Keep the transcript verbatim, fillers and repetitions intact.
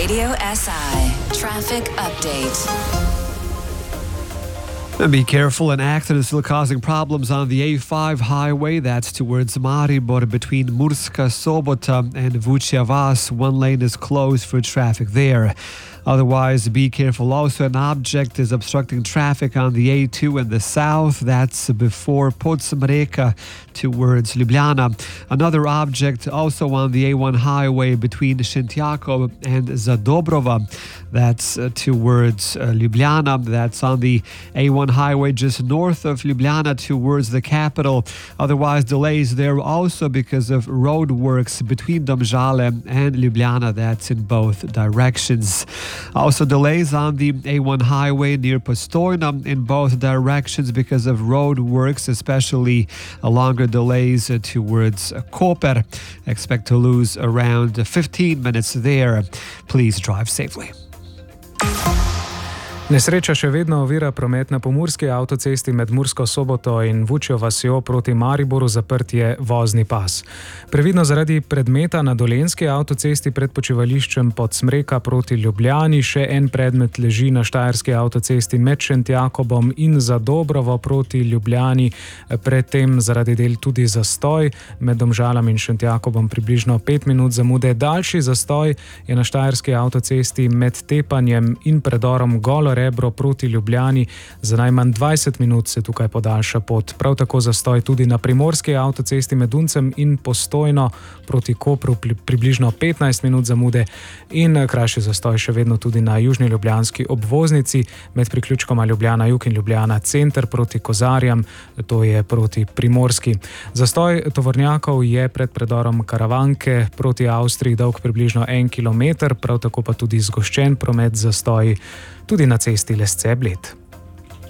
Radio S I traffic update. Be careful, an accident is still causing problems on the A five highway. That's towards Maribor between Murska Sobota and Vučja Vas. One lane is closed for traffic there. Otherwise, be careful. Also, an object is obstructing traffic on the A two in the south. That's before Podsmreka towards Ljubljana. Another object also on the A one highway between Šentjakov and Zadobrova. That's uh, towards uh, Ljubljana. That's on the A one highway just north of Ljubljana towards the capital. Otherwise, delays there also because of road works between Domžale and Ljubljana. That's in both directions. Also delays on the A one highway near Postojna in both directions because of road works, especially longer delays towards Koper. Expect to lose around fifteen minutes there. Please drive safely. Nesreča še vedno ovira promet na pomurski avtocesti med Mursko Soboto in Vučjo vasjo proti Mariboru, zaprt je vozni pas. Previdno zaradi predmeta na dolenjski avtocesti pred počivališčem Podsmreka proti Ljubljani. Še en predmet leži na štajerski avtocesti med Šentjakobom in Zadobrovo proti Ljubljani. Predtem zaradi del tudi zastoj med Domžalami in Šentjakobom, približno pet minut zamude. Daljši zastoj je na štajerski avtocesti med Tepanjem in predorom Golo Rebro proti Ljubljani. Za najmanj dvajset minut se tukaj podaljša pot. Prav tako zastoj tudi na primorski avtocesti med Uncem in Postojno proti Kopru, približno petnajst minut zamude, in krajši zastoj še vedno tudi na južni ljubljanski obvoznici med priključkoma Ljubljana Jug in Ljubljana Center proti Kozarjam, to je proti Primorski. Zastoj tovornjakov je pred predorom Karavanke proti Avstriji dolg približno en kilometer, prav tako pa tudi zgoščen promet, zastoj tudi na cesti Lesce-Bled.